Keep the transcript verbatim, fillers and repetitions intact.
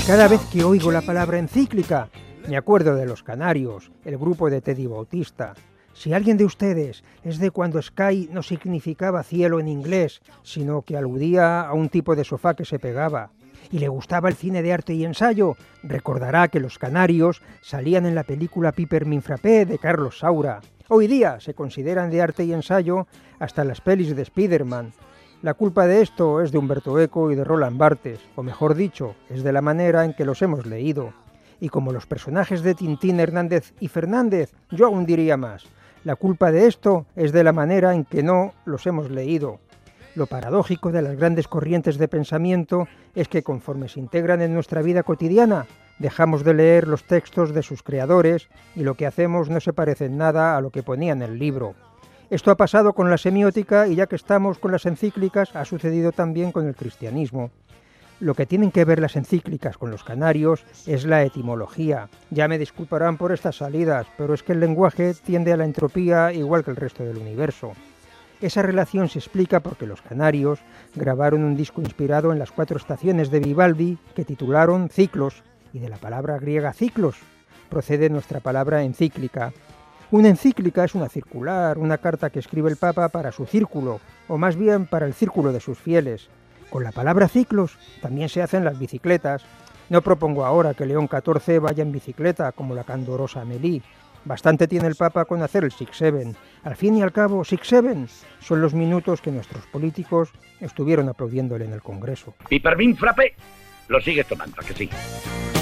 Cada vez que oigo la palabra encíclica, me acuerdo de los Canarios, el grupo de Teddy Bautista. Si alguien de ustedes es de cuando Sky no significaba cielo en inglés, sino que aludía a un tipo de sofá que se pegaba, y le gustaba el cine de arte y ensayo, recordará que los Canarios salían en la película Peppermint Frappé de Carlos Saura. Hoy día se consideran de arte y ensayo hasta las pelis de Spiderman. La culpa de esto es de Humberto Eco y de Roland Barthes, o mejor dicho, es de la manera en que los hemos leído. Y como los personajes de Tintín, Hernández y Fernández, yo aún diría más. La culpa de esto es de la manera en que no los hemos leído. Lo paradójico de las grandes corrientes de pensamiento es que conforme se integran en nuestra vida cotidiana, dejamos de leer los textos de sus creadores y lo que hacemos no se parece en nada a lo que ponía en el libro. Esto ha pasado con la semiótica y ya que estamos con las encíclicas, ha sucedido también con el cristianismo. Lo que tienen que ver las encíclicas con los canarios es la etimología. Ya me disculparán por estas salidas, pero es que el lenguaje tiende a la entropía igual que el resto del universo. Esa relación se explica porque los canarios grabaron un disco inspirado en las cuatro estaciones de Vivaldi que titularon Ciclos, y de la palabra griega ciclos procede nuestra palabra encíclica. Una encíclica es una circular, una carta que escribe el Papa para su círculo, o más bien para el círculo de sus fieles. Con la palabra ciclos también se hacen las bicicletas. No propongo ahora que León catorce vaya en bicicleta como la candorosa Amélie. Bastante tiene el Papa con hacer el Six Seven. Al fin y al cabo, Six Seven son los minutos que nuestros políticos estuvieron aplaudiéndole en el Congreso. Peppermint Frappé lo sigues tomando, ¿a que sí?